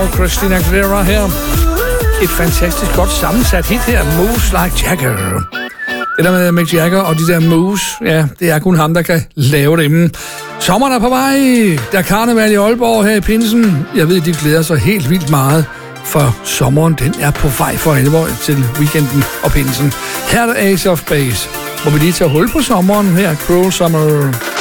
Christina Aguilera her. Et fantastisk godt sammensat hit her, Moves Like Jagger. Det der med Mick Jagger og de der moves, ja, det er kun ham, der kan lave dem. Sommeren er på vej. Der er karneval i Aalborg her i pinsen. Jeg ved, de glæder sig helt vildt meget, for sommeren den er på vej for alvor til weekenden og pinsen. Her er der Ace of Base, hvor vi lige tager hul på sommeren her, Cruel Summer.